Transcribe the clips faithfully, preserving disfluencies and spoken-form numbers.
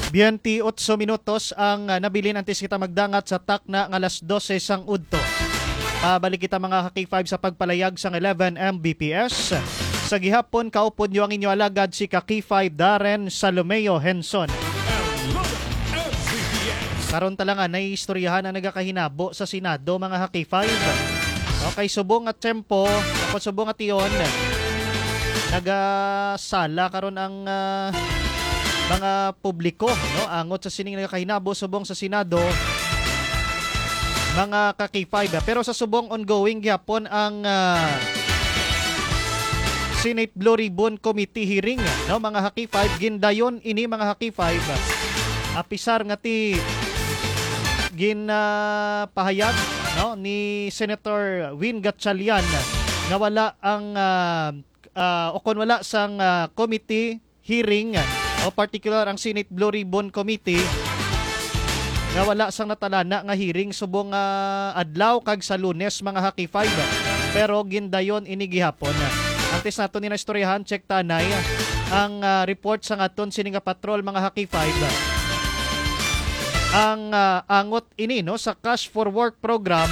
twenty-eight minutos ang uh, nabilin antes kita magdangat sa takna ng alas dose sang udto. Pabalik kita mga K five sa pagpalayag sang eleven M B P S. Sa gihapon kaupod nyo ang inyo alagad si K five Darren Salomeo Henson. Karon talaga na istoryahan ang nagakahinabo sa Senado mga K five. Okay, subong at tempo, ako subong at iyon. Nagasala karon ang uh, mga publiko, no? Angot sa sining nagakahinabo subong sa Senado mga K five. Pero sa subong ongoing gyapon ang uh, Senate Blue Ribbon Committee hearing, no? Mga K five gindayon ini mga K five. Apisar nga ti ginapahayag, no, ni Senator Win Gatchalian na wala ang uh, uh, o kung wala sang uh, committee hearing o particular ang Senate Blue Ribbon Committee nga wala sang natalana nga hearing subong uh, adlaw kag sa Lunes mga K five. Pero gindayon ini gihapon. Antes nato ni na istoryahan, check tanay ang uh, report sa aton sining nga patrol mga K five. Ang uh, angot ini, no, sa Cash for Work program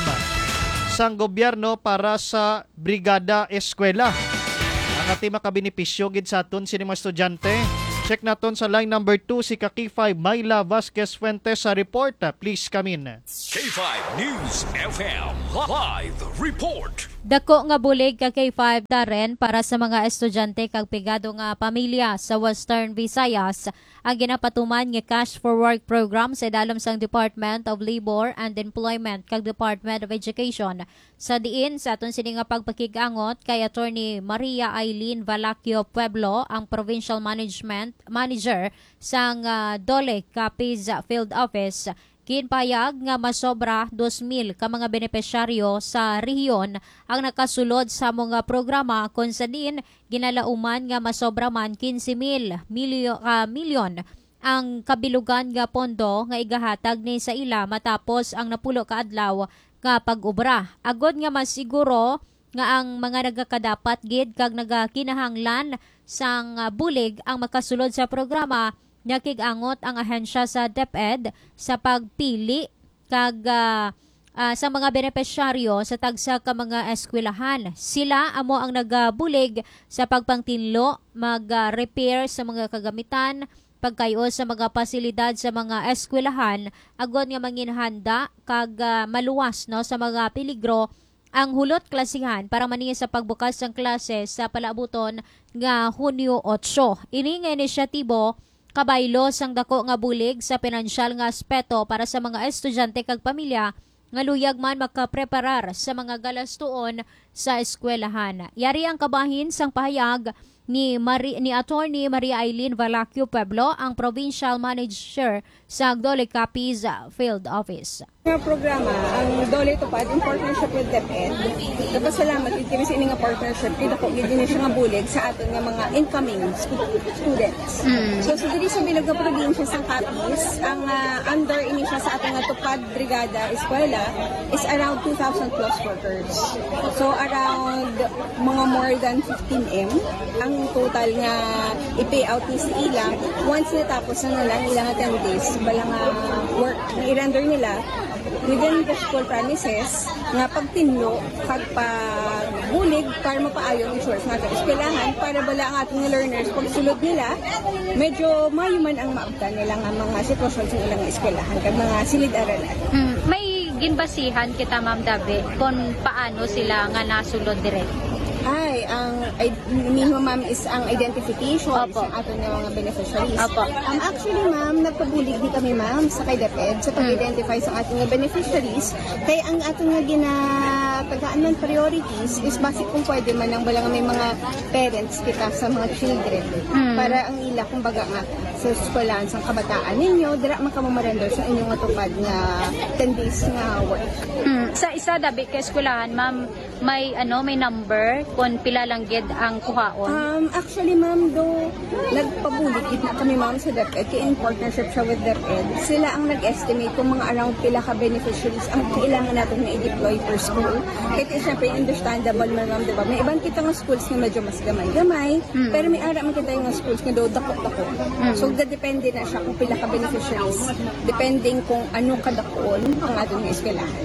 sang gobyerno para sa Brigada Eskwela. Ang ating makabenepisyo gid sa aton sining mga estudyante. Check naton sa line number two si K five Myla Vasquez Fuentes sa report. Please come in. K five News F M Live Report. Dako nga bulig ka K five Darren para sa mga estudyante kag pigado nga pamilya sa Western Visayas ang ginapatuman nga Cash for Work program sa idalom sang Department of Labor and Employment kag Department of Education. Sa diin sa aton sini nga pagpakigangot kay Attorney Maria Eileen Valacchio Pueblo, ang Provincial Management Manager sang uh, Dole Capiz Field Office. Kinpayag nga masobra two mil ka mga benepisyaryo sa rehiyon ang nakasulod sa mga programa kung sa din ginalauman nga masobra man fifteen mil milyo, uh, milyon ang kabilugan nga pondo nga igahatag ni sa ila matapos ang napulo ka adlaw nga pag-ubra. Agod nga masiguro nga ang mga nagakadapat gid kag nagakinahanglan sang uh, bulig ang makasulod sa programa. Nakigangot ang ahensya sa DepEd sa pagpili kag uh, uh, sa mga benepisyaryo sa tagsa ka mga eskwelahan. Sila amo ang nagabulig sa pagpangtinlo, mag-repair uh, sa mga kagamitan, pagkayo sa mga pasilidad sa mga eskwelahan, agod nga manginhanda kag uh, maluwas, no, sa mga peligro ang hulot klasihan para maniya sa pagbukas ng klase sa palaabuton nga Hunyo eight. Ini nga inisyatibo kabaylo sang dako nga bulig sa pinansyal nga aspeto para sa mga estudyante kag pamilya nga luyag man makapreparar sa mga galastuon sa eskwelahan. Yari ang kabahin sang pahayag ni Mari, ni Attorney Maria Eileen Valacchio Pueblo, ang Provincial Manager sa Dole Capiz Field Office. Mga programa, ang Dole tupad in partnership with DepEd. Nagpasalamat ito kami sa ining nga partnership. Kita ko, hindi siya nga bulig sa aton nga mga incoming students. Mm. So, sa dili sa bilag nga probinsya sa Capiz, ang uh, under ini siya sa aton nga tupad brigada eskwela is around two thousand plus workers. So, around mga more than fifteen M ang total nga i-pay out ni sa ilang. Once natapos na nila ilang ten days, balang uh, work na i-render nila within the school premises nga pagtinlo kag pagbulig para mapaayon ang source nga eskwelahan para bala ang ating learners pag sulod nila medyo mayuman ang maabtan nila nga mga sitwasyon sa ilang eskwelahan kag mga silid-aralan. Hmm. May ginbasihan kita Ma'am Dabe kung paano sila nga nasulod direct. Ay, ang minimum ma'am is ang identification sa aton nga mga beneficiaries. Opo. Um, actually ma'am, nagpabulig di kami ma'am sa kay DepEd sa pag-identify sa ating nga beneficiaries. Kaya ang aton nga ginatagaan man priorities is basic kung pwede man ang balang may mga parents kita sa mga children. Hmm. Para ang ila kung baga nga sa eskwelahan sa kabataan ninyo, dira man kamo marender sa inyong atupad nga ten days nga work. Hmm. Sa isa dabi kay eskwelahan, ma'am, may ano, may number kung pila lang gid ang kuhaon? Um, actually, ma'am, do nagpabulit na kami, ma'am, sa DepEd, kaya in partnership siya with DepEd. Sila ang nag-estimate kung mga around pila ka beneficiaries ang kailangan natin na i-deploy per school. It is syempre understandable, ma'am, diba? May ibang kita nga schools na medyo mas gamay-gamay, hmm. pero may ara man kita yung schools nga daw dako-dako. So depende na siya kung pila ka beneficiaries. Depending kung ano kadakon ang atong eskwelahan.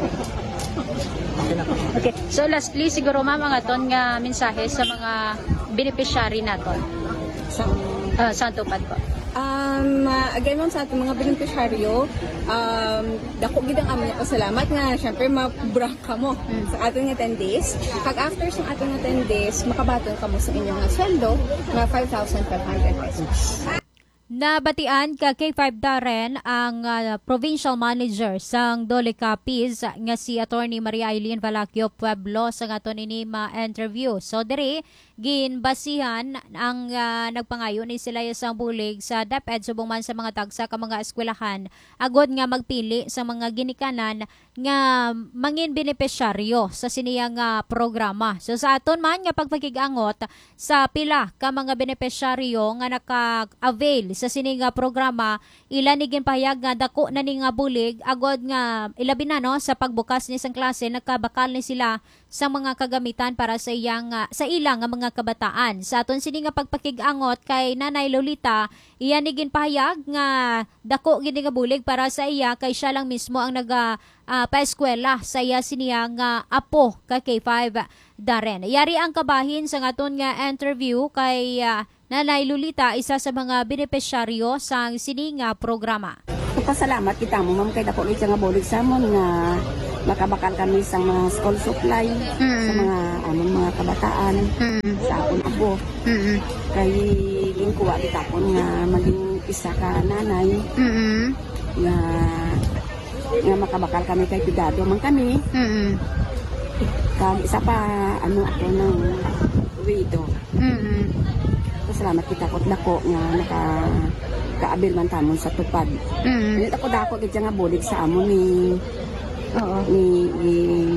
Okay. So lastly, siguro ma'am, ang aton nga mensahe sa mga beneficiary naton. So, Uh, sa tupad po. Um, uh, again, ma'am, sa ating mga beneficiaryo, um, dako gid ang aming pasalamat nga, syempre, mabura ka mo sa ating nga ten days. Kag after sa ating nga ten days, makabaton ka mo sa inyong nga sweldo nga five thousand five hundred pesos. Nabatian ka kay five Darren ang uh, provincial manager sang Dole Capiz nga si Attorney Maria Eileen Valacchio Pueblo sa aton ini ma-interview. So diri ginbasihan ang uh, nagpangayo ni sila sa bulig sa DepEd subong man sa mga tagsa ka mga eskwelahan agod nga magpili sa mga ginikanan nga mangin benepisyaryo sa siniyang uh, programa. So sa aton man nga pagpakig-angot sa pila ka mga benepisyaryo nga naka-avail sa sining nga programa, ila ni ginpahayag nga dako na ni nga bulig agod nga ilabi na no sa pagbukas ni sang klase nagkabakal ni sila sa mga kagamitan para sa iyang uh, sa ilang nga mga kabataan. Sa aton sini nga pagpakig-angot kay Nanay Lolita, iya ni ginpahayag nga dako gid nga bulig para sa iya kay siya lang mismo ang naga uh, paeskwela sa iya siniya nga apo ka K five Darren. Yari ang kabahin sa aton nga interview kay uh, Nanay Lolita, isa sa mga benepisyaryo sa sini nga programa. Pasalamat kita mo, ma'am, kay dako nga bulig sa amon nga makabakal kami sa mga school supply Mm. sa mga amon mga kabataan Mm. sa akon apo. Mm. Kay gingkuha kita ko nga maging isa ka nanay Mm. nga nga makabakal kami kay pigado man kami. Mm. Kag isa pa ano ako ng widow. Mm. Pasalamat kita ko dako nga naka kaabil man tamon sa tupad. Mm. Dili ako dako gid nga bulig sa amon ni Oo. ni ni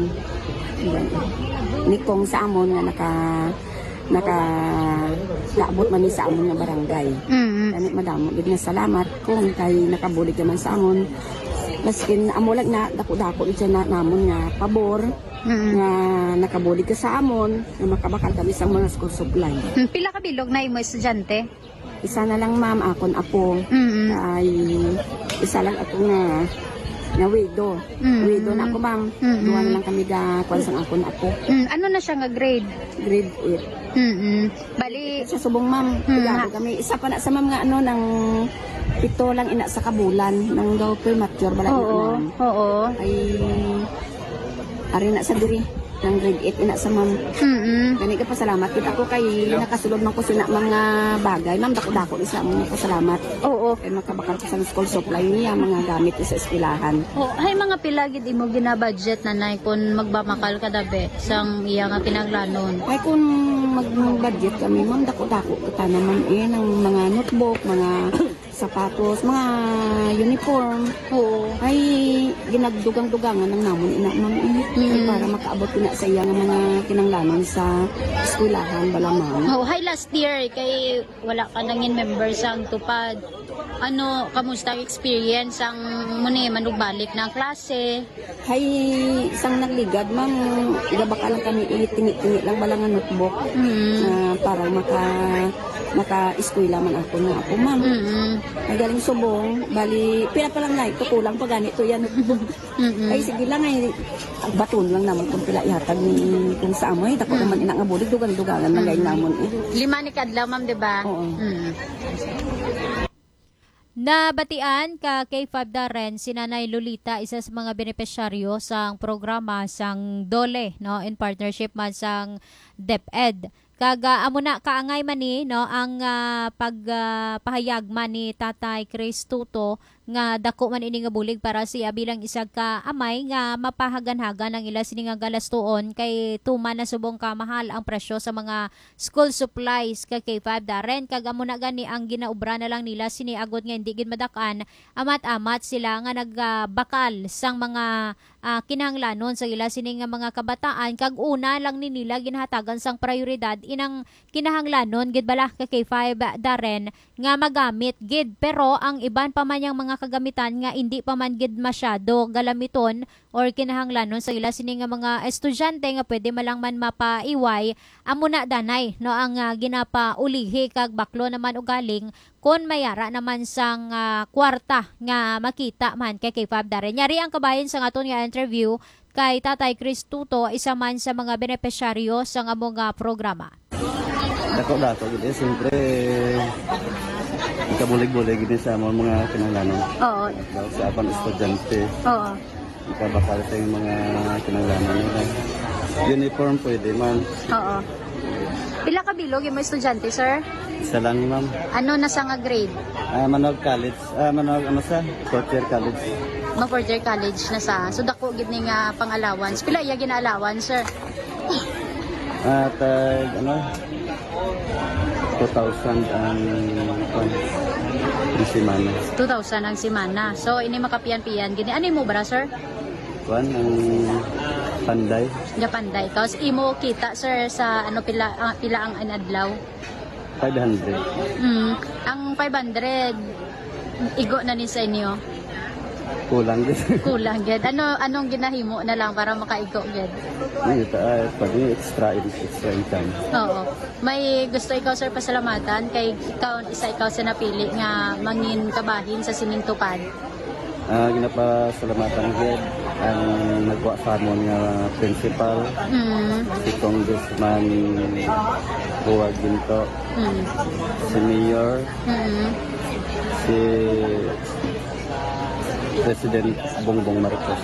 ni kong sa amon nga naka naka laabot man ni sa amon nga barangay. Mm. Kani madamo gid nga salamat kung kay nakabulig man sa amon. Maskin amo lang na dako-dako gid siya na namon nga pabor Mm. nga nakabulig ka sa amon nga makabakal kami sa mga school supply. Pila ka bilog na imo estudyante? Isa na lang ma'am akon apo Mm. ay isa lang ako nga nga widow. Mm. Widow na ako ma'am. Mm. Duwa na lang kami ga kwan sang akon apo. Mm. Ano na siya nga grade? Grade eight. Mm. Bali, Sa subong ma'am, Hmm. mm. kami. Isa pa na sa ma'am nga ano, ng pito lang ina sa kabulan, ng daw premature, bala oo, na oo. ay, ari na sa diri, ng grade eight ina sa ma'am. Mm. Gani ka pasalamat, kita ko kay nakasulod man ko sina mga bagay, ma'am, dako-dako isa mo na pasalamat. Oo. Kay makabakal ko sa school supply niya, mga gamit sa eskwelahan. Oh, hay mga pila gid imo gina-budget nanay kun magbamakal ka dabe sang iya nga pinaglanon. Ay kung mag-budget kami, ma'am, dako-dako kita naman eh, ng mga notebook, mga sapatos, mga uniform. Oo. Ay ginagdugang-dugangan ng namon ina ma'am eh, Mm. para makaabot ko na sa iya nga mga kinanglanon sa eskwelahan bala ma'am. Oh, hay last year kay wala ka nangin member sang tupad. Ano, kamusta ang experience ang muni manugbalik ng klase? Hay isang nagligad ma'am, igabaka lang kami itingi-tingi lang bala nga notebook Mm. na para maka maka-eskwela man ako nga ako ma'am. Mm. Ay galing subong, bali pila pa lang na ito kulang pa ganito yan. Mm. Ay sige lang ay baton lang naman kung pila ihatag ni kung sa amoy tako naman ina nga bulig dugang-dugangan na gay namon eh. Lima ni kadlaw ma'am, di ba? Oo. Mm. Nabatian ka kay five Darren si Nanay Lolita, isa sa mga benepisyaryo sang programa sang Dole, no, in partnership man sang DepEd. Kaga amo na kaangay man ni no ang uh, pagpahayag uh, man ni Tatay Chris Tuto nga dako man ini nga bulig para siya bilang isa ka amay nga mapahagan-hagan ang ila sini nga galastuon kay tuman na subong ka mahal ang presyo sa mga school supplies ka K five Darren. Kag amo na gani ang ginaubra na lang nila sini agod nga hindi gid madakan amat-amat sila nga nagbakal sang mga uh, kinahanglanon sa ila sini nga mga kabataan. Kag una lang ni nila ginhatagan sang prioridad inang kinahanglanon gid bala ka K five Darren nga magamit gid, pero ang iban pa man yang mga kagamitan nga hindi pa man gid masyado galamiton or kinahanglanon sa ila sini nga mga estudyante nga pwede malang man mapaiway, amo na danay no ang uh, ginapaulihi kag baklo naman ugaling kon mayara naman sang uh, kwarta nga makita man kay K five Darren. Nyari ang kabahin sa aton nga interview kay Tatay Chris Tuto, isa man sa mga benepisyaryo sa among uh, programa. Dako dako gid siyempre ikabulig-bulig gid sa among mga kinahanglanon. Oo. Sa apan estudyante. Oo. Ikabakal sa yung mga kinahanglanon nila. Uniform pwede man. Oo. Pila ka bilog yung mga estudyante, sir? Isa lang ma'am. Ano na sa nga grade? Ah, Manog College. Ah, Manog ano sa? Fourth year college. Mag fourth year college na sa. So dako gid ni nga pang-allowance. Pila iya gina-allowance, sir? At uh, ano? two thousand ang um, ang simana. two thousand ang simana. So ini makapian-pian gini. Ano mo bra, sir? Kuan ang panday. Japanday. Tapos imo kita, sir, sa ano pila ah, pila ang inadlaw? five hundred. Mm, ang five hundred igo na ni sa inyo. Kulang din. Kulang gid. Ano anong ginahimo na lang para makaigo gid? Ito ay pwede extra extra income. Oo. May gusto ikaw, sir, pasalamatan kay ikaw isa ikaw sa napili nga mangin kabahin sa sining tupad. Ah, ginapasalamatan gid ang nagwa sa amon nga principal, Mm. si Congressman Buwag Ginto, Mm. si Mayor, Mm. si President Bongbong Marcos.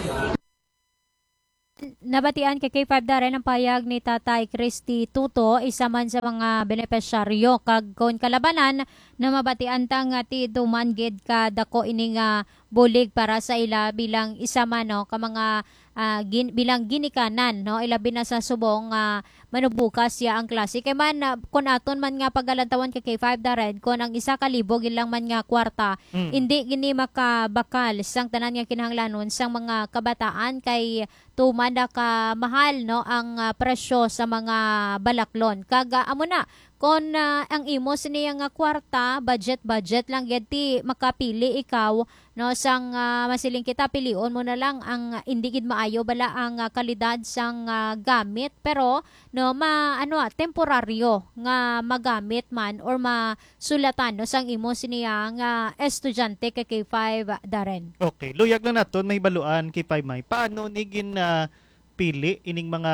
Nabatian kay K five Darren ang payag ni Tatay Christy Tuto, isa man sa mga benepisyaryo kag kon kalabanan na mabatian tang ti duman gid ka dako ini nga bulig para sa ila bilang isa man no ka mga ah, gin, bilang ginikanan no ilabi na sa subong uh, manubukas ya ang klase kay man uh, kon aton man nga pagalantawan kay K five Darren kon ang isa ka libo gilang man nga kwarta Mm. hindi gini makabakal sang tanan nga kinahanglanon sang mga kabataan kay tumanda ka mahal no ang uh, presyo sa mga balaklon kaga amo na kon uh, ang imo siniya nga kwarta budget budget lang gid ti makapili ikaw no sang uh, masiling kita pilion mo na lang ang uh, hindi gid maayo bala ang uh, kalidad sang uh, gamit pero no ma ano ah, temporaryo nga magamit man or masulatan no sang imo siniya nga estudyante kay K five Darren. Okay, luyag lang naton may baluan kay Pai May. Paano ni gin ah, pili ining mga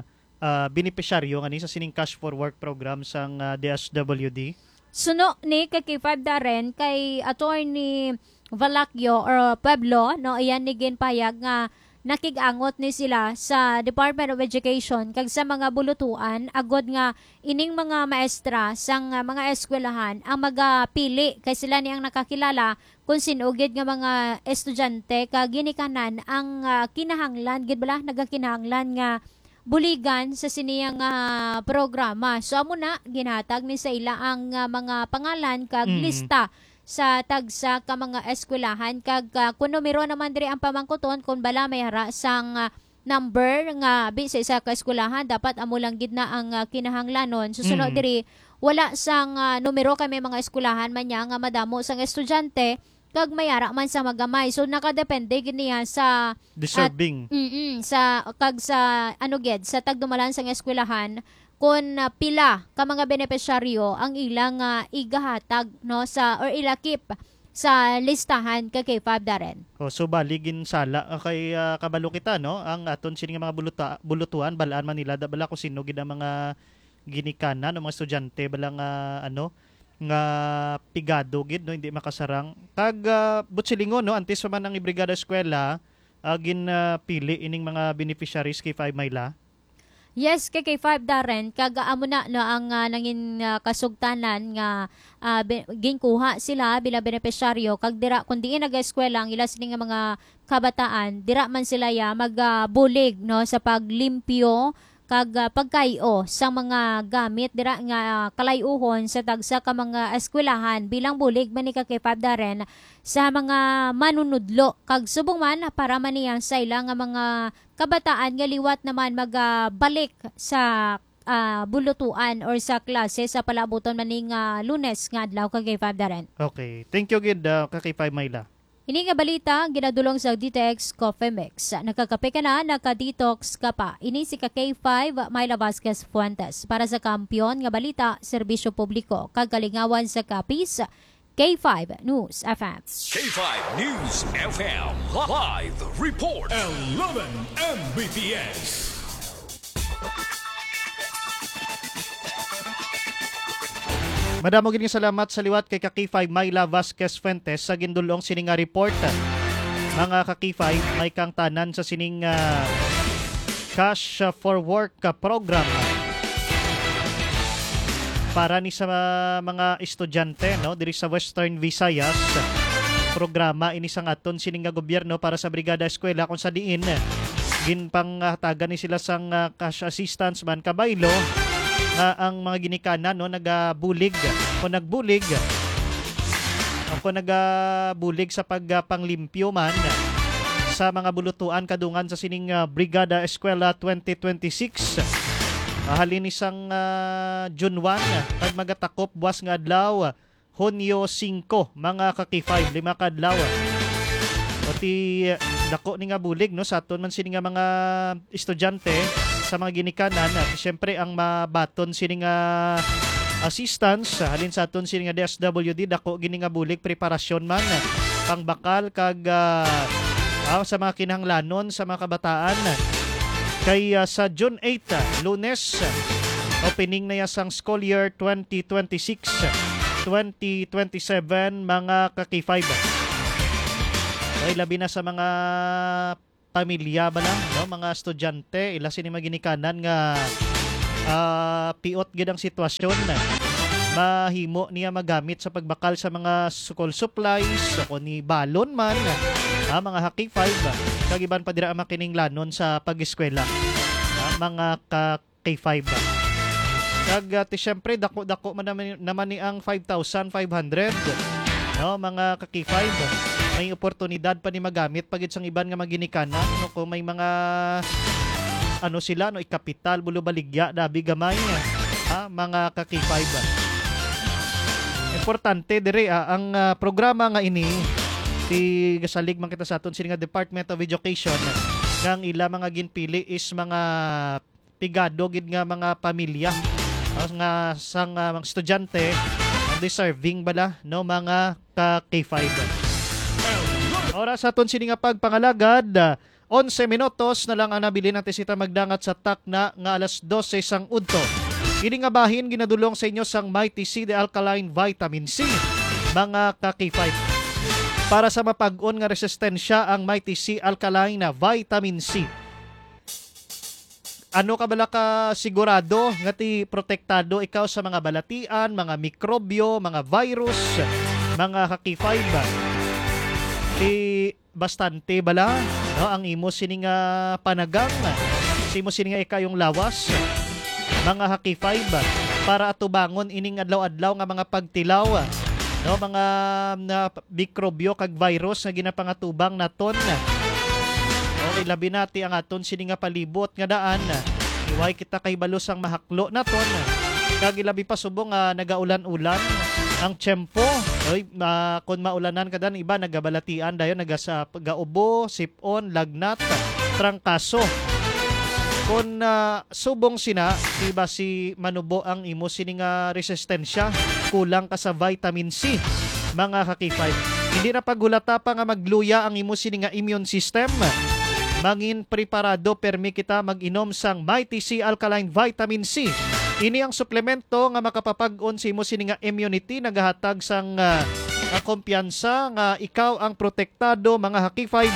uh, benepisyaryo ani sa sining cash for work program sang uh, D S W D? Suno ni kay K five Darren kay attorney Valacchio or Pueblo no iyan ni ginpayag nga nakig-angot ni sila sa Department of Education kag sa mga bulutuan agod nga ining mga maestra sang uh, mga eskwelahan ang magapili kay sila ni ang nakakilala kung sinugid nga mga estudyante kag ginikanan ang uh, kinahanglan gid bala nagakinahanglan nga buligan sa siniyang uh, programa. So amo na ginhatag ni sa ila ang uh, mga pangalan kag Mm. lista sa tagsa ka mga eskwelahan kag uh, kun numero naman diri ang pamangkuton kung bala may hara sang uh, number nga bi sa isa ka eskwelahan dapat amo lang gid na ang uh, kinahanglanon. Susunod Mm. diri wala sang uh, numero kay may mga eskwelahan man niya nga madamo sang estudyante kag mayara man sa magamay. So nakadepende gid niya sa Deserving. Mm sa kag sa ano ged sa tagdumalan sang eskwelahan kun uh, pila ka mga benepisyaryo ang ilang uh, igahatag no sa or ilakip sa listahan kay K five Darren. O, so baligin sala ah, kay ah, kabalo kita no ang aton sini nga mga buluta, bulutuan balaan man nila da bala ko sino gid ang mga ginikanan o mga estudyante bala nga ano nga pigado gid no hindi makasarang kag uh, butsilingon no antes pa man ang ibrigada eskwela uh, gin ah, pili ining mga beneficiaries kay five Mayla. Yes, kay K five Darren, kagaamo na no ang uh, nangin uh, kasugtanan nga uh, be- ginkuha sila bilang benepisyaryo kag dira kun diin nag-eskwela ang ila sini nga mga kabataan, dira man sila ya magbulig no sa paglimpyo kag uh, pagkayo sa mga gamit dira nga uh, kalayuhon sa tagsa ka mga eskwelahan bilang bulig man ni ka kay five Darren sa mga manunudlo kag subong man para man niya sa ila nga mga kabataan nga liwat naman magabalik sa ah, bulutuan or sa klase sa palabuton maning ah, Lunes nga adlaw kag K five da rin. Okay. Thank you gid uh, ka K five Myla. Ini nga balita, ginadulong sa D T X Coffee Mix. Nakakape ka na, naka-detox ka pa. Ini si ka K five, Myla Vasquez Fuentes. Para sa kampiyon nga balita, serbisyo publiko. Kagalingawan sa kapis, K five News F M. K five News F M Live Report. eleven M B P S. Madamo gid nga salamat sa liwat kay ka K five Myla Vasquez Fuentes sa gindulong sining nga report. Mga ka K five, may kang tanan sa sining uh, Cash for Work uh, program para ni sa mga estudyante no diri sa Western Visayas. Programa ini sang aton sining nga gobyerno para sa brigada eskwela kung sa diin ginpanghatagan ni sila sang uh, cash assistance man kabaylo nga ang mga ginikanan no nagabulig o nagbulig o nagabulig sa pagpanglimpyo man sa mga bulutuan kadungan sa sining uh, Brigada Eskwela twenty twenty-six. Halin isang uh, June one kag magatakop buwas nga adlaw Hunyo five mga ka K five lima ka adlaw. Pati dako ni nga bulig no sa aton man sini nga mga estudyante sa mga ginikanan at siyempre ang mabaton sini nga assistance halin sa aton sini nga D S W D dako gini nga bulig preparasyon man pangbakal kag uh, uh, sa mga kinahanglanon sa mga kabataan kay uh, sa June eight Lunes opening na yasang school year twenty twenty-six twenty twenty-seven mga ka K five. Ay labi na sa mga pamilya ba lang, no? Mga estudyante, ila sini maginikanan nga uh, piot gid ang sitwasyon. Mahimo niya magamit sa pagbakal sa mga school supplies, o ni balon man, ah, mga K five, kag iban pa dira makining lanon sa pag-eskwela. Ah, mga ka K five. Kag uh, ti syempre dako-dako man naman, naman ni ang five thousand five hundred, no? Mga ka K five. May oportunidad pa ni magamit pagit sang iban nga maginikanan no kung may mga ano sila no ikapital bulo baligya dabi gamay ha mga ka K five. Importante dire ah, ang uh, programa nga ini ti gasalig man kita sa aton sini nga Department of Education nga ang ila mga ginpili is mga pigado gid nga mga pamilya uh, nga sang uh, mga estudyante deserving bala no mga ka K five. Oras sa aton sini nga pagpangalagad, eleven minutos na lang ang nabili natin sita magdangat sa takna nga alas dose sang udto. Ini nga bahin ginadulong sa inyo sang Mighty C The Alkaline Vitamin C, mga ka K five. Para sa mapag-on nga resistensya ang Mighty C Alkaline na Vitamin C. Ano ka bala ka sigurado nga ti protektado ikaw sa mga balatian, mga mikrobyo, mga virus, mga ka K five. Ti bastante bala no ang imo sini nga panagang si imo sini nga ikayong lawas mga K five para atubangon ining adlaw-adlaw nga mga pagtilaw no mga na mikrobyo kag virus nga ginapangatubang naton. Okay labi nati ang aton sini nga palibot nga daan iway kita kay balos ang mahaklo naton kag ilabi pa subong nga nagaulan-ulan ang tiyempo. Oy, uh, kung maulanan ka dan iba nagabalatian dayon nagasa gaubo, sipon, lagnat, trangkaso. Kung uh, subong sina iba si manubo ang imo sini nga resistensya, kulang ka sa vitamin C, mga ka K five. Hindi na pagulata pa nga magluya ang imo sini nga immune system. Mangin preparado permi kita mag-inom sang Mighty C Alkaline Vitamin C. Ini ang suplemento nga makapapag-on si mo sini nga immunity nagahatag sang uh, kumpiyansa nga ikaw ang protektado mga K five.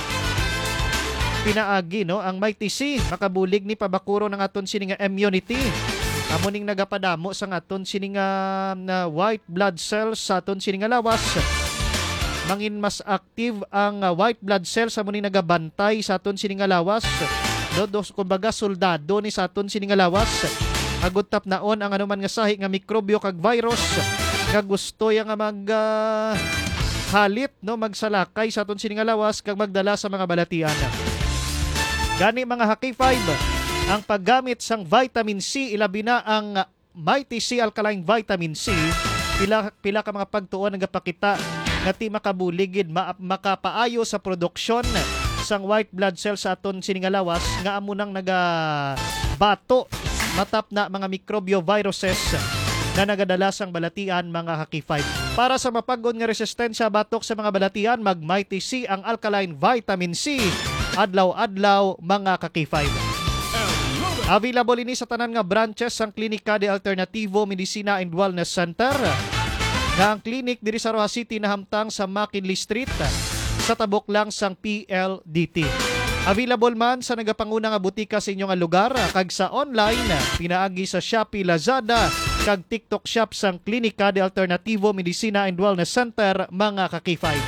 Pinaagi no ang Mighty C makabulig ni pabakuro ng aton sini nga immunity. Amo ning nagapadamo sang aton sini nga na white blood cells sa aton sini nga lawas. Mangin mas active ang uh, white blood cells amo ning nagabantay sa aton sini nga lawas. Do dos kumbaga soldado ni sa aton sini nga lawas. Agot tap naon ang anuman nga sahi nga mikrobyo kag virus nga gusto ya nga mag uh, halit no magsalakay sa aton sini nga lawas kag magdala sa mga balatian. Gani mga K five ang paggamit sang vitamin C, ilabi na ang Mighty C Alkaline Vitamin C, pila pila ka mga pagtuon nagapakita nga ti makabuligid ma, makapaayo sa produksyon sang white blood cells sa aton siningalawas nga amo nang nagabato matap na mga mikrobyo viruses na nagadala sang balatian mga Haki five. Para sa mapagod nga resistensya batok sa mga balatian, mag Mighty C ang Alkaline Vitamin C adlaw-adlaw mga Haki five. Available ini sa tanan nga branches sang Klinika de Alternativo Medicina and Wellness Center nga ang klinik diri sa Roa City nahamtang sa McKinley Street sa tabok lang sang P L D T. Available man sa nagapanguna nga butika sa inyong lugar kag sa online pinaagi sa Shopee, Lazada kag TikTok shop sang Klinika de Alternativo Medicina and Wellness Center mga Haki five.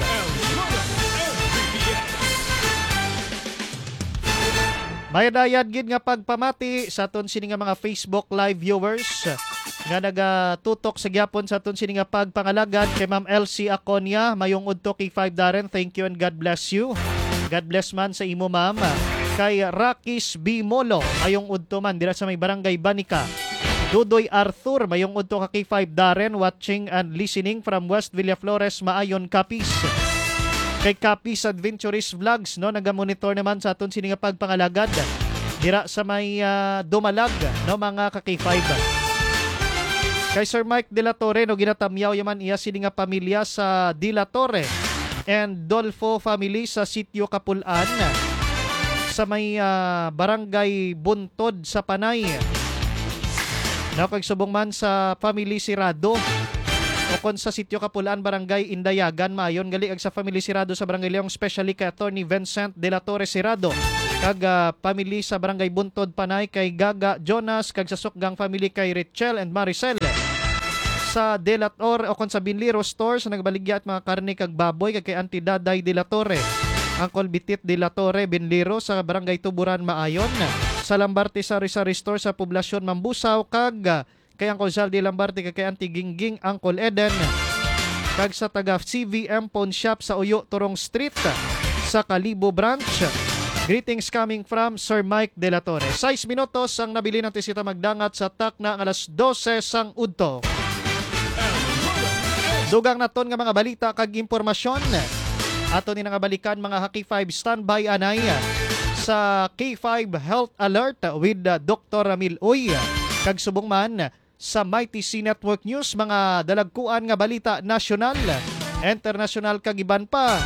Mayadayad gid nga pagpamati sa aton sini nga mga Facebook live viewers nga nagatutok sa gyapon sa aton sini nga pagpangalagad kay Ma'am Elsie Aconia, mayong udto kay five Darren. Thank you and God bless you. God bless man sa imo ma'am. Kay Rakis B. Molo, mayong udto man dira sa may barangay Banica. Dudoy Arthur, mayong udto ka kay five Darren, watching and listening from West Villaflores, Maayon, Capiz. Kay Capiz Adventurist Vlogs, no, nagamonitor naman sa aton sini nga pagpangalagad dira sa may uh, Dumalag, no, mga ka K five. Kay Sir Mike De La Torre, no, ginatamyaw yaman iya sini nga pamilya sa De La Torre and Dolfo family sa Sitio Kapulan sa may uh, barangay Buntod sa Panay. Nakagsubong man sa family Sirado o kon sa Sitio Kapulan, barangay Indayagan, Mayon. Gali ag sa family Sirado sa barangay Leong, especially kay Attorney Vincent De La Torre Sirado. Kag uh, family sa barangay Buntod Panay kay Gaga Jonas, kag sa Sukgang family kay Richel and Maricel. Sa De La Torre o kon sa Binliro Store sa nagbaligya at mga karne kag baboy kag kay Auntie Daday De La Torre. Angkol Bitit De La Torre Binliro sa barangay Tuburan, Maayon. Sa Lambarte Sari Sari Store sa poblasyon Mambusaw kag kay Uncle Sal de Lambarte kay Auntie Gingging Uncle Eden. Kag sa taga C V M Pawn Shop sa Uyo Turong Street sa Kalibo Branch. Greetings coming from Sir Mike De La Torre. Sais minutos ang nabili ng tisita magdangat sa tak na alas dose sang udto. Dugang naton nga mga balita kag impormasyon. Ato ni nga balikan mga Haki five standby anay sa K five Health Alert with uh, Doctor Ramil Uy. Kag subong man sa Mighty C Network News, mga dalagkuan nga balita nasyonal, international kag iban pa.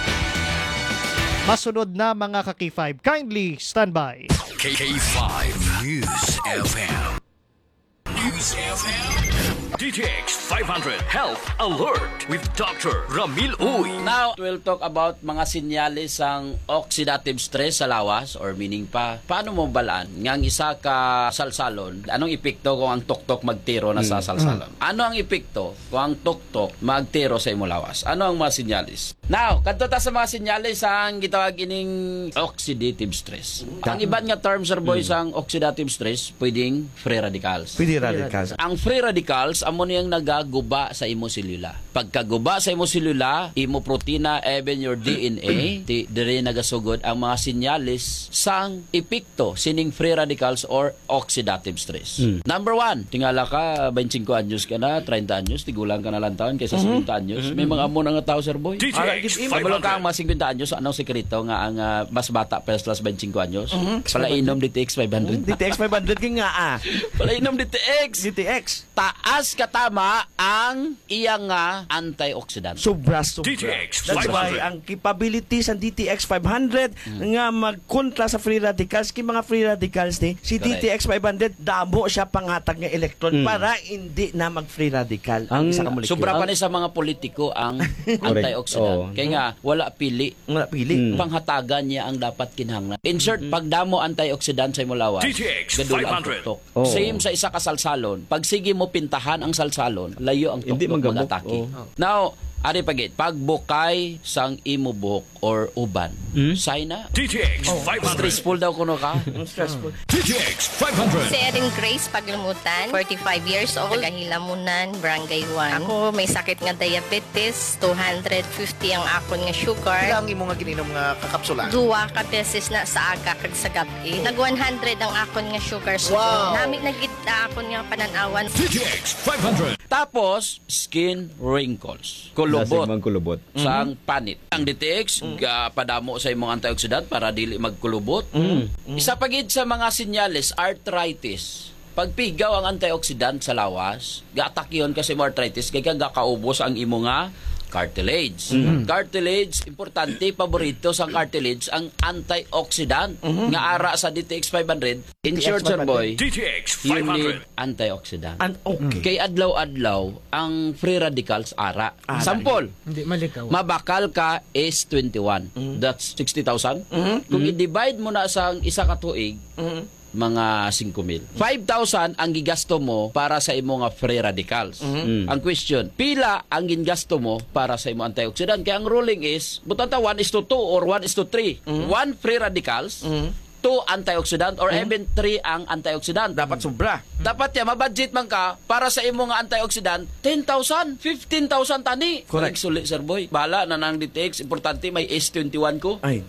Masunod na mga ka K five. Kindly stand by. K five News F M. News F M. D T X five hundred Health Alert with Doctor Ramil Uy. Now, we'll talk about mga sinyalis ang oxidative stress sa lawas, or meaning pa, paano mo balaan ngang isa ka salsalon, anong epekto kung ang tuktok magtiro na sa salsalon? Ano ang epekto kung ang tuktok magtiro sa imo lawas? Ano ang mga sinyalis? Now, kadto ta sa mga sinyalis ang gitawag ining oxidative stress. Ang iban nga term, sir boy, sang oxidative stress, pwedeng free radicals. Free radicals. Ang free radicals, amo niyang nagaguba sa imo selula. Pagkaguba sa imo selula, imo protina, even your D N A, di dire nagasugod ang mga sinyalis sang epekto sining free radicals or oxidative stress. Mm. Number one, tingala ka, twenty-five anyos ka na, thirty anyos, tigulang ka na lang taon kaysa mm-hmm. seventy anyos. May mga amo na nga tao, sir boy. D T X five hundred. Kabalo ka ang mga fifty anyos, anong sekreto nga ang uh, mas bata plus plus twenty-five anyos? Mm-hmm. Palainom D T X five hundred. D T X five hundred ka nga ah. Palainom D T X. D T X. Taas katama ang iyang nga antioxidant. Sobra, sobra. D T X That's five hundred. why ang capabilities ng D T X five hundred hmm. nga magkontra sa free radicals, kay mga free radicals ni si Correct. D T X five hundred damo siya pangatag nga electron hmm. para hindi na mag-free radical ang, ang isa ka molecule. Sobra pa ni sa mga politiko ang antioxidant. Oh. Kaya nga wala pili. Wala pili. Hmm. Panghatagan niya ang dapat kinahanglan. Insert hmm. pagdamo antioxidant sa imo lawas. D T X five hundred. Oh. Same sa isa ka salsalon. Pag sige mo pintahan ang salsalon, layo ang tuktok mag-atake. Oh. Now, ari pagit, pagbukay sang imo buhok or uban, hmm? sign na. D T X five hundred. Stressful daw kuno ka. Stressful. D T X five hundred. Si Erin Grace Paglumutan, forty-five years old, taga-Hilamunan, Barangay one. Ako may sakit nga diabetes, two hundred fifty ang akon nga sugar. Ilang imo nga gininom nga kakapsula? Duwa ka beses na sa aga kag sa gabi. Nag one hundred ang akon nga sugar. So, Wow. Nami nagit na akon nga pananawan. D T X five hundred. Tapos, skin wrinkles. Kulubot. kulubot. Sang panit. Ang D T X, mm. padamo sa imong antioxidant para dili magkulubot. Mm. Isa pagid sa mga sinyales, arthritis. Pagpigaw ang antioxidant sa lawas, ga-attack yun kasi mo arthritis, kaya gakaubos ang imo nga cartilage. Mm-hmm. Cartilage, importante, paborito sa cartilage, ang antioxidant mm-hmm. nga ara sa D T X five hundred. In short, sir boy, D T X you five hundred. need antioxidant. An- okay. Kay adlaw-adlaw, ang free radicals ara. Ara. Sample, Hindi malikaw. mabakal ka is twenty-one. Mm-hmm. That's sixty thousand. Mm-hmm. Kung i-divide mo na sa isa ka tuig, Mm-hmm. mga five mil. five thousand ang gigasto mo para sa imo nga free radicals. Mm-hmm. Ang question, pila ang gingasto mo para sa imo antioxidant? Kaya ang ruling is, butanta one is to two or one is to three. Mm-hmm. one free radicals, Mm-hmm. two antioxidant, or mm-hmm. even three ang antioxidant. Dapat sobra. Dapat ya, mabudget man ka para sa imo nga antioxidant, ten thousand, fifteen thousand tani. Correct. Suli, sir boy. Bala na nang D T X. Importante, may S twenty-one ko. Ay.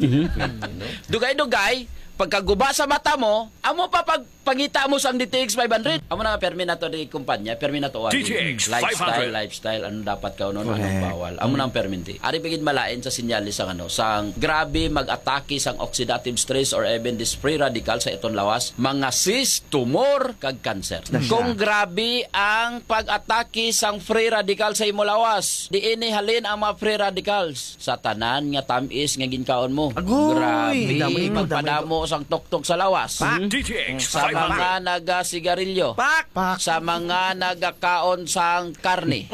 Dugay-dugay, pagkaguba sa mata mo, amo pa pag pangita mo sa D T X five hundred. Amo na permi na to di kumpanya, permi na to. D T X lifestyle, five hundred. lifestyle, ano dapat ka ano, Correct. anong bawal. Amo nang perminti. Ari pigid malain sa sinyalis sang ano, sang grabe mag-atake sang oxidative stress or even this free radical sa iton lawas, mga cyst, tumor, kag cancer. Kung grabe ang pag-atake sang free radical sa imo lawas, di ini halin ang mga free radicals sa tanan nga tamis nga ginkaon mo. Agoy! Grabe Damay mo, pagpadamo sang tuktok sa lawas. D T X Sa five hundred. mga naga-sigarilyo, Pak! sa mga nagakaon sang karne,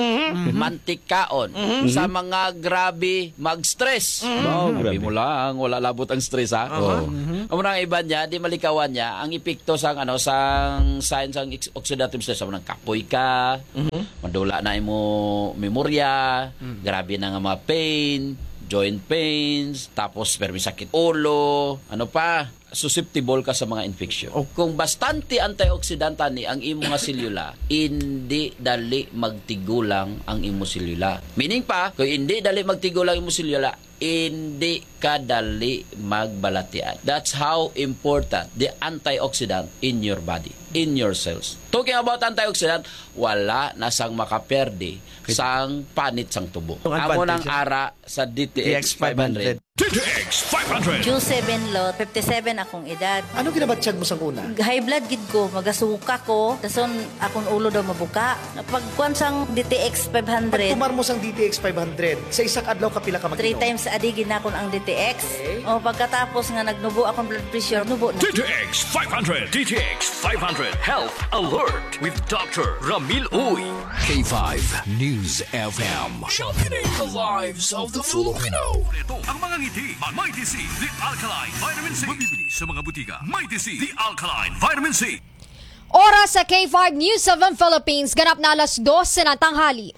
mantikaon, sa mga grabe mag-stress. Oh, Sabi grabe. mo lang, wala labot ang stress ha. Uh-huh. Amo nang iba niya, di malikawan niya ang epekto sang ano sang signs sang ex- oxidative stress. Amo nang kapoy ka, madula na imo memorya, grabe na nga mga pain, joint pains, tapos permi sakit ulo, ano pa, susceptible ka sa mga infection. Oh. Kung bastante antioxidant ni ang imo nga selula, hindi dali magtigulang ang imo selula. Meaning pa, kung hindi dali magtigulang ang imo selula, hindi ka dali magbalatian. That's how important the antioxidant in your body, in your cells. Talking about antioxidant, wala na sang makaperde sang panit sang tubo. Ang Amo nang advantage ara sa D T X five hundred. D T X five hundred. Q seven lot, fifty-seven akong edad. Ano ginabatsyag mo sa una? High blood gid ko, magasuka ko, dason akong ulo daw mabuka. Pagkuan sang D T X five hundred, Pagtumar mo sang D T X five hundred, sa isang adlaw ka pila ka three mag-inom? times a day gid na akong ang D T X. O pagkatapos nga nagnubo akong blood pressure, nubo na. D T X five hundred. D T X five hundred. Health Alert with Doctor Ramil Uy. K five News F M. Championing the lives of the Filipino. Ito ang mga ngiti. Mighty C, the Alkaline Vitamin C. Mabibili sa mga butika. Mighty C, the Alkaline Vitamin C. Oras sa K five News seven Philippines, ganap na alas dose ng tanghali.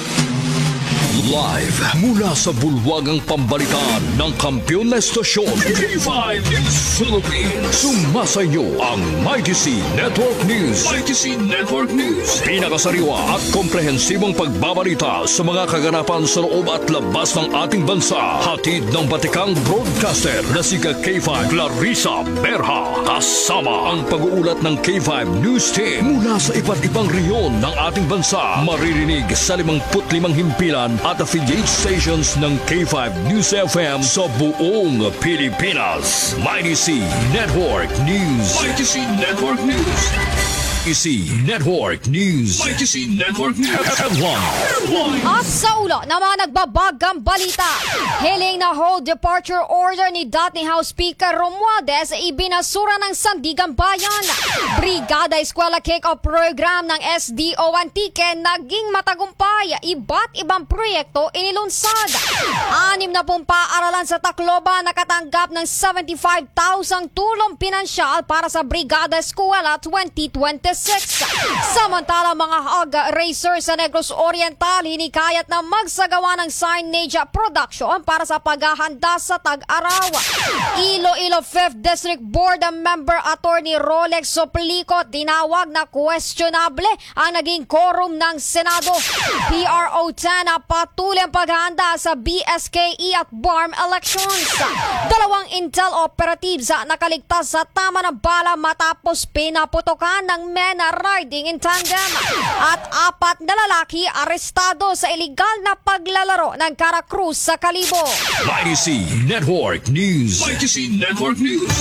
Live mula sa bulwagang pambalitaan ng kampiyon na estasyon K five News Philippines. Sumasayo ang Mighty C Network News. Mighty C Network News. Pinakasariwa at komprehensibong pagbabalita sa mga kaganapan sa loob at labas ng ating bansa. Hatid ng batikang broadcaster na si K five Clarissa Berha. Kasama ang pag-uulat ng K five News Team mula sa iba't ibang reyon ng ating bansa. Maririnig sa limangput limang himpilan at affiliate stations ng K five News F M sa buong Pilipinas. Mighty C Network News. Mighty C Network News. Mighty C Network News. Mighty C Network News. Headline. At sa ulo na mga nagbabagang balita, hiling na hold departure order ni dating House Speaker Romualdez ibinasura ng Sandigan Bayan. Brigada Eskwela Kick-Off Program ng S D O Antique naging matagumpay. Iba't ibang proyekto inilunsad. Anim na na pong paaralan sa Tacloban nakatanggap ng seventy-five thousand tulong pinansyal para sa Brigada Eskwela twenty twenty-six. Samantala, mga hog racers sa Negros Oriental hinikayat na magsagawa ng signage production para sa paghahanda sa tag-araw. Iloilo fifth District Board Member Attorney Rolex Soplico tinawag na questionable ang naging quorum ng Senado. P R O ten na patuloy ang paghahanda sa B S K E at B A R M elections. Dalawang intel operatives nakaligtas sa tama ng bala matapos pinaputokan ng MENA riding in tandem. At apat na lalaki arestado sa iligal na paglalaro ng Caracruz sa Kalibo. Y T C Network News. Y T C Network News.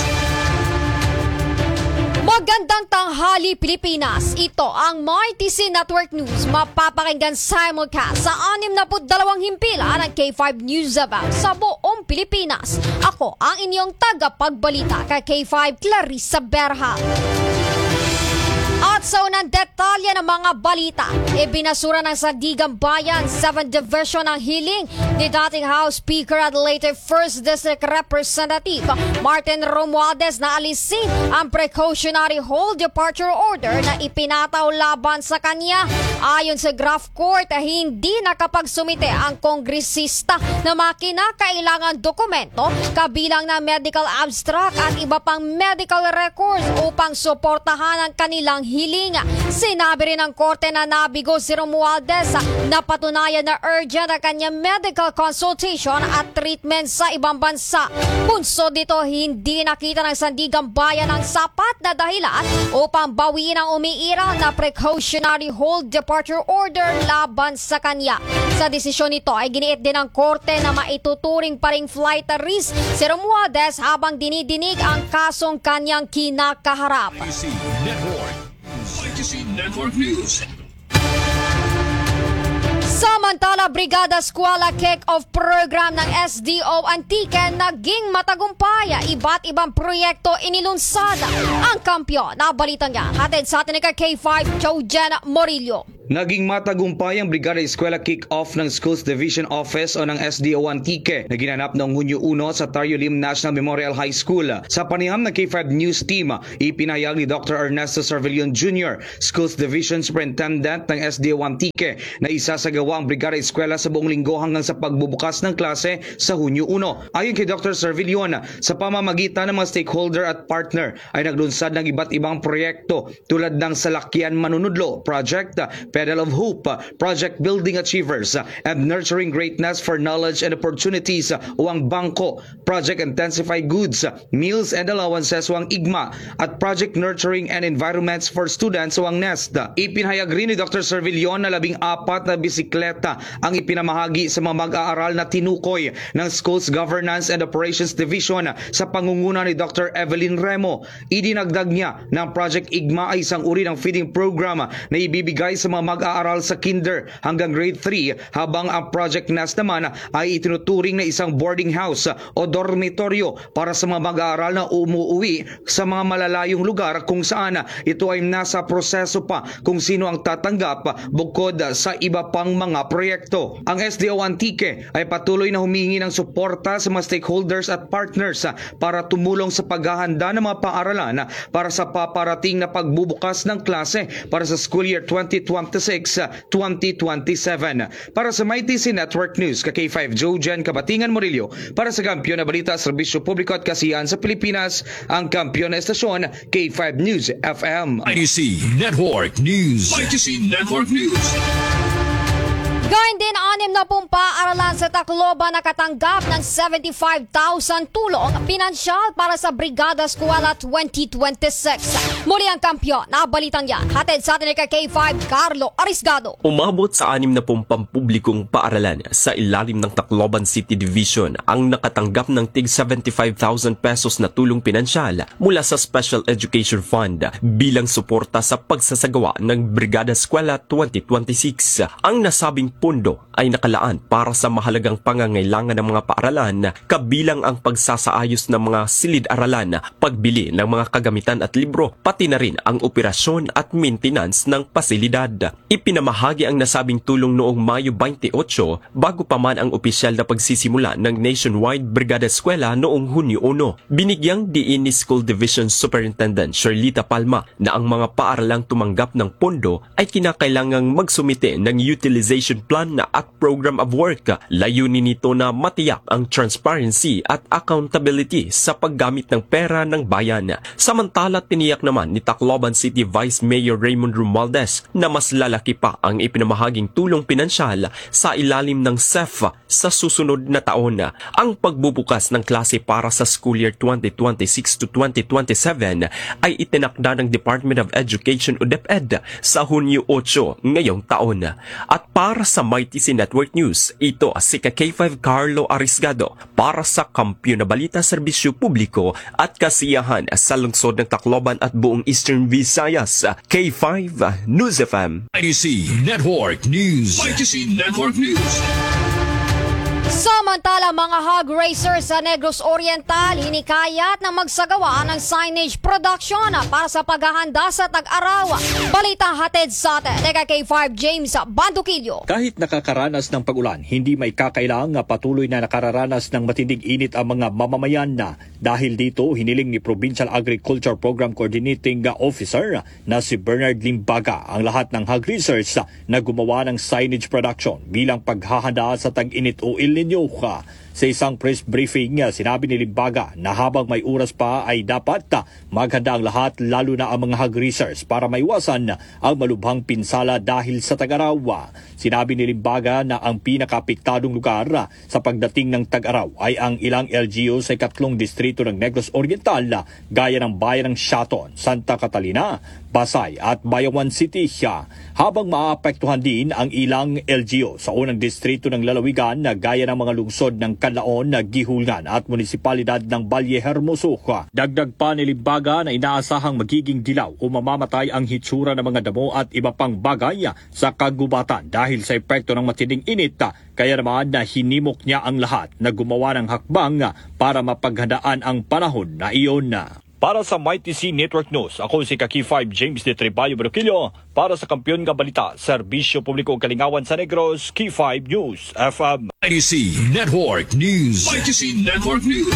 Magandang tanghali, Pilipinas. Ito ang My T C Network News. Mapapakinggan simulcast sa anim na dalawang himpilan ng K five News About sa buong Pilipinas. Ako ang inyong tagapagbalita kay K five Clarissa Berha. At sa unang detalye ng mga balita, ibinasura ng Sandigan Bayan seventh Division ang hiling ni dating House Speaker at later first District Representative Martin Romualdez na alisin ang precautionary hold departure order na ipinataw laban sa kanya. Ayon sa Graph Court, hindi nakapagsumite ang kongresista na mga kinakailangan dokumento kabilang na medical abstract at iba pang medical records upang suportahan ang kanilang hiling. Sinabi rin ng korte na nabigo si Romualdez na patunayan na urgent ang kanyang medical consultation at treatment sa ibang bansa. Bunso dito, hindi nakita ng Sandigan Bayan ang sapat na dahilan upang bawiin ang umiiral na precautionary hold departure order laban sa kanya. Sa desisyon nito ay giniit din ng korte na maituturing pa ring flight risk si Romualdez habang dinidinig ang kasong kanyang kinakaharap. Y T C Network. Y T C Network News. Samantala, Brigada Eskwela Kick-Off Program ng S D O Antique naging matagumpay. Iba't ibang proyekto inilunsad ang kampyon. Nabalitan niya, hatid sa atin ni K five Jojen Morillo. Naging matagumpay ang Brigada Eskwela Kick-Off ng Schools Division Office o ng S D O Antique na ginanap noong Hunyo one sa Tario Lim National Memorial High School. Sa panayam ng K five News Team, ipinahayag ni Doctor Ernesto Cervellon Junior, Schools Division Superintendent ng S D O Antique, na isasagawa ang Brigada Eskwela sa buong linggo hanggang sa pagbubukas ng klase sa Hunyo one. Ayon kay Doctor Cervellon, sa pamamagitan ng mga stakeholder at partner ay naglunsad ng iba't ibang proyekto tulad ng Salakyan Manunudlo Project, Pedal of Hope, Project Building Achievers, and Nurturing Greatness for Knowledge and Opportunities o ang Bangko, Project Intensify Goods, Meals and Allowances o ang IGMA, at Project Nurturing and Environments for Students o ang NEST. Ipinahayag rin ni Doctor Cervellon na labing apat na bisikleta ang ipinamahagi sa mga mag-aaral na tinukoy ng Schools Governance and Operations Division sa pangunguna ni Doctor Evelyn Remo. Idinagdag niya na ang Project IGMA ay isang uri ng feeding program na ibibigay sa mga mag-aaral sa kinder hanggang grade three, habang ang Project Nest naman ay itinuturing na isang boarding house o dormitoryo para sa mga mag-aaral na umuwi sa mga malalayong lugar kung saan ito ay nasa proseso pa kung sino ang tatanggap bukod sa iba pang mga proyekto. Ang S D O Antique ay patuloy na humingi ng suporta sa mga stakeholders at partners para tumulong sa paghahanda ng mga paaralan para sa paparating na pagbubukas ng klase para sa school year twenty twenty-six twenty twenty-seven. Para sa My T C Network News, ka K five Jojen Kabatingan Morillo, para sa Kampiyon na Balita, Serbisyo Publiko at Kasiyahan sa Pilipinas, ang kampiyon na estasyon K five News F M. Y T C Network News. Y T C Network News. Gayun din, anim na pong paaralan sa Tacloban nakatanggap ng seventy-five thousand tulong pinansyal para sa Brigada Eskwela twenty twenty-six. Muli ang kampyon, nabalitang yan. Hatid sa atin ni K five Carlo Arisgado. Umabot sa anim na pong pampublikong paaralan sa ilalim ng Tacloban City Division ang nakatanggap ng tig seventy-five thousand pesos na tulong pinansyal mula sa Special Education Fund bilang suporta sa pagsasagawa ng Brigada Eskwela twenty twenty-six. Ang nasabing pondo pondo ay nakalaan para sa mahalagang pangangailangan ng mga paaralan, kabilang ang pagsasaayos ng mga silid-aralan, pagbili ng mga kagamitan at libro, pati na rin ang operasyon at maintenance ng pasilidad. Ipinamahagi ang nasabing tulong noong Mayo twenty-eight bago pa man ang opisyal na pagsisimula ng nationwide Brigada Eskwela noong Hunyo one. Binigyang diin ni School Division Superintendent Sherlita Palma na ang mga paaralang tumanggap ng pondo ay kinakailangang magsumite ng utilization plan at program of work. Layunin nito na matiyak ang transparency at accountability sa paggamit ng pera ng bayan. Samantala, tiniyak naman ni Tacloban City Vice Mayor Raymond Romualdez na mas lalaki pa ang ipinamahaging tulong pinansyal sa ilalim ng S E F sa susunod na taon. Ang pagbubukas ng klase para sa school year twenty twenty-six to twenty twenty-seven ay itinakda ng Department of Education o DepEd sa Hunyo eight ngayong taon. At para sa M I T C Network News, ito si K five Carlo Arisgado para sa Kampiyon na Balita, Serbisyo Publiko at Kasiyahan sa lungsod ng Tacloban at buong Eastern Visayas. K five News F M. M I T C Network News. M I T C Network News. Samantala, mga hog racers sa Negros Oriental hinikayat na magsagawa ng signage production para sa paghahanda sa tag-araw. Balitang hatid sa atin, K five James Banduquillo. Kahit nakakaranas ng pag-ulan, hindi may kakailang patuloy na nakararanas ng matinding init ang mga mamamayan na. Dahil dito, hiniling ni Provincial Agriculture Program Coordinating Officer na si Bernard Limbaga ang lahat ng hog racers na gumawa ng signage production bilang paghahanda sa tag-init o El Niño. Sa isang press briefing, sinabi ni Limbaga na habang may oras pa ay dapat maghanda ang lahat, lalo na ang mga hog racers, para maiwasan ang malubhang pinsala dahil sa tag-araw. Sinabi ni Limbaga na ang pinakapiktadong lugar sa pagdating ng tag-araw ay ang ilang L G O sa ikatlong distrito ng Negros Oriental, gaya ng bayan ng Shaton, Santa Catalina, Pasay at Bayawan City. Habang maapektuhan din ang ilang L G O sa unang distrito ng lalawigan na gaya ng mga lungsod ng Canlaon, Gihulgan at munisipalidad ng Valle Hermoso. Dagdag pa ni Limbaga na inaasahang magiging dilaw o mamamatay ang hitsura ng mga damo at iba pang bagay sa kagubatan dahil sa epekto ng matinding init. Kaya naman na hinimok niya ang lahat na gumawa ng hakbang para mapaghandaan ang panahon na iyon. Para sa M I T C Network News, ako si K five James de Treballo Baruquillo para sa Kampiyon nga Balita, Serbisyo Publiko Kalingawan sa Negros, K five News F M. M I T C Network News. M I T C Network News.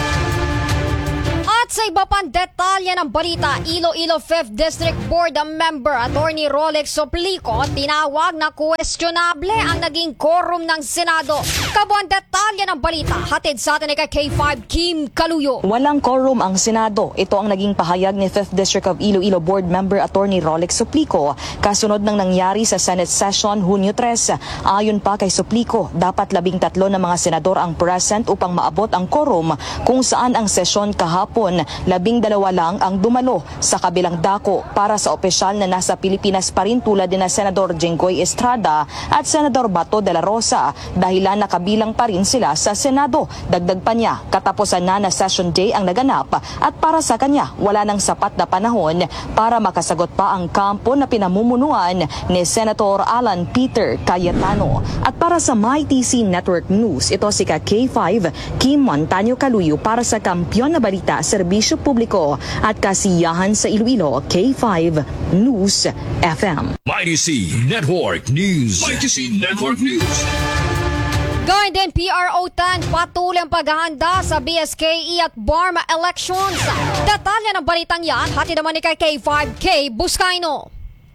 At sa iba pang detalye ng balita, Iloilo fifth District Board Member Attorney Rolex Soplico tinawag na questionable ang naging quorum ng Senado. Kabuang detalye ng balita, hatid sa atin ni K five Kim Kaluyo. Walang quorum ang Senado. Ito ang naging pahayag ni fifth District of Iloilo Board Member Attorney Rolex Soplico kasunod ng nangyari sa Senate Session Hunyo three. Ayon pa kay Soplico, dapat labing tatlo na mga senador ang present upang maabot ang quorum, kung saan ang sesyon kahapon labing dalawa lang ang dumalo. Sa kabilang dako, para sa opisyal na nasa Pilipinas pa rin tulad din na Senador Jenggoy Estrada at Senador Bato de la Rosa, dahilan nakabilang pa rin sila sa Senado. Dagdag pa niya, katapusan na na session day ang naganap at para sa kanya wala nang sapat na panahon para makasagot pa ang kampo na pinamumunuan ni Senator Alan Peter Cayetano. At para sa M I T C Network News, ito si K five Kim Montaño Kaluyo para sa Kampiyon na Balita, Serbisyo Publiko at Kasiyahan sa Iloilo, K five News F M. M I T C Network News. M I T C Network News. Gayun din, P R O ten, patuloy ang paghahanda sa B S K E at B A R M elections. Detalye ng balitang yan, hati naman ni kay K five K Buscaino.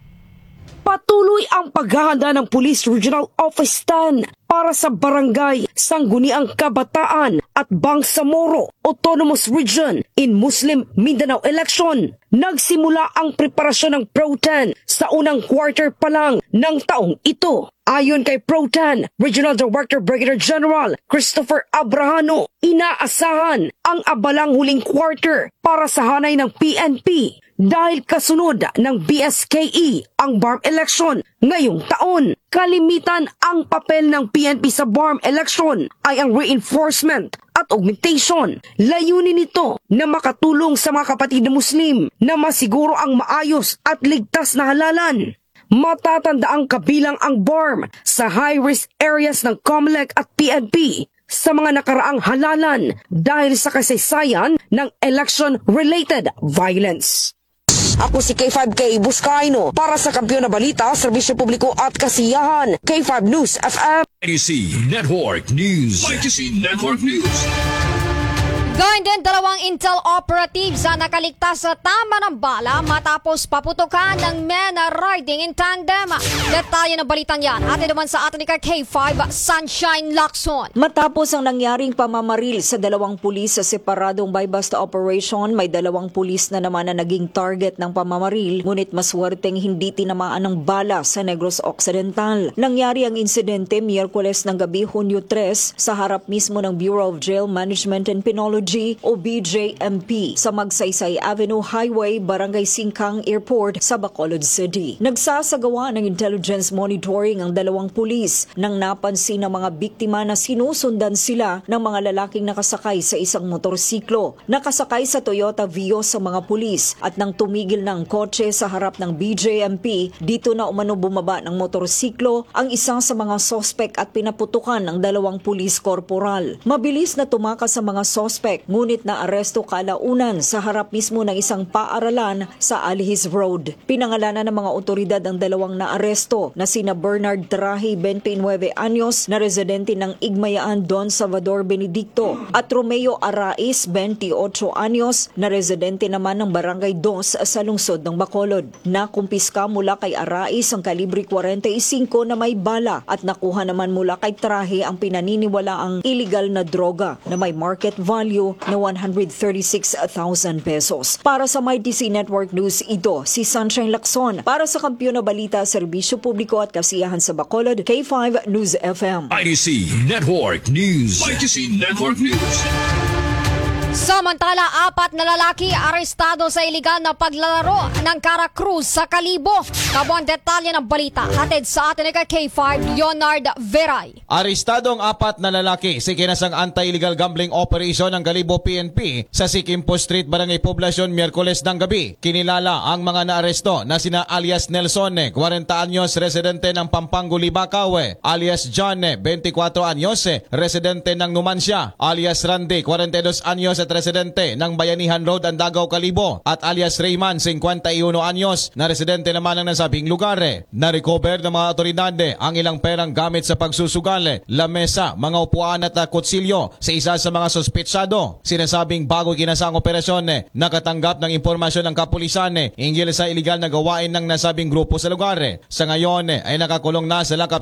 Patuloy ang paghahanda ng Police Regional Office ten para sa Barangay Sangguniang Kabataan at Bangsamoro Autonomous Region in Muslim Mindanao election. Nagsimula ang preparasyon ng Pro ten sa unang quarter pa lang ng taong ito. Ayon kay Pro ten Regional Director Brigadier General Christopher Abrahano, inaasahan ang abalang huling quarter para sa hanay ng P N P dahil kasunod ng B S K E ang B A R M election ngayong taon. Kalimitan ang papel ng P N P sa B A R M election ay ang reinforcement at augmentation. Layunin nito na makatulong sa mga kapatid na Muslim na masiguro ang maayos at ligtas na halalan. Matatanda ang kabilang ang B A R M sa high-risk areas ng COMELEC at P N P sa mga nakaraang halalan dahil sa kasaysayan ng election-related violence. Ako si K five K Buscaino para sa Kampiyon na Balita, Serbisyo Publiko at Kasiyahan, K five News F M. I T C Network News. I T C Network News. Gayun din dalawang Intel operatives ang nakaligtas sa tama ng bala matapos paputukan ng men riding in tandem. Detalye ng balitang yan atin naman sa atin ni K five Sunshine Lacson. Matapos ang nangyaring pamamaril sa dalawang pulis sa separadong buy-bust operation, may dalawang pulis na naman na naging target ng pamamaril, ngunit maswerteng hindi tinamaan ng bala sa Negros Occidental. Nangyari ang insidente Miyerkules ng gabi, Hunyo three, sa harap mismo ng Bureau of Jail Management and Penology o B J M P sa Magsaysay Avenue Highway, Barangay Singkang Airport sa Bacolod City. Nagsasagawa ng intelligence monitoring ang dalawang pulis nang napansin ng mga biktima na sinusundan sila ng mga lalaking nakasakay sa isang motorsiklo. Nakasakay sa Toyota Vios sa mga pulis at nang tumigil ng kotse sa harap ng B J M P, dito na umano bumaba ng motorsiklo ang isa sa mga sospek at pinaputukan ng dalawang pulis korporal. Mabilis na tumakas sa mga sospek, ngunit na aresto kalaunan sa harap mismo ng isang paaralan sa Alihis Road. Pinangalanan ng mga otoridad ang dalawang naaresto na sina Bernard Trahi, twenty-nine anyos, na residente ng Igmayaan, Don Salvador Benedicto, at Romeo Arais, twenty-eight anyos, na residente naman ng Barangay Dos sa lungsod ng Bacolod. Nakumpiska mula kay Arais ang kalibre forty-five na may bala at nakuha naman mula kay Trahi ang pinaniniwalaang illegal na droga na may market value na one hundred thirty-six thousand pesos. Para sa M I T C Network News, ito si Sunshine Lacson. Para sa Kampiyon na Balita, Serbisyo Publiko at Kasiyahan sa Bacolod, K five News F M. I T C Network News. I T C Network News. Samantala, apat na lalaki arestado sa iligal na paglalaro ng Cara Cruz sa Kalibo. Kabuang detalye ng balita hatid sa atin ni K five Leonard Veray. Arestado ang apat na lalaki sa kinasang anti-illegal gambling operation ng Kalibo P N P sa Sikimpo Street, Barangay Poblacion, Miyerkules ng gabi. Kinilala ang mga naaresto na sina alias Nelson, forty anyos, residente ng Pampango, Libacao, alias John, twenty-four anyos, residente ng Numancia, alias Randy, forty-two anyos at residente ng Bayanihan Road, Andagaw, Kalibo, at alias Rayman, fifty-one anyos, na residente naman ng nasabing lugar. Na-recover ng mga otoridad ang ilang perang gamit sa pagsusugal, lamesa, mga upuan at kutsilyo sa isa sa mga sospetsado. Sinasabing bago kinasang operasyon, nakatanggap ng impormasyon ng kapulisan hinggil sa iligal na gawain ng nasabing grupo sa lugar. Sa ngayon ay nakakulong na sa lakap